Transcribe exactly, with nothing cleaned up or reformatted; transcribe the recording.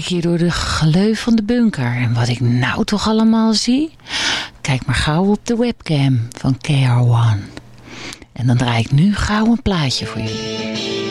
ik hier door de gleuf van de bunker. En wat ik nou toch allemaal zie? Kijk maar gauw op de webcam van K R one. En dan draai ik nu gauw een plaatje voor jullie.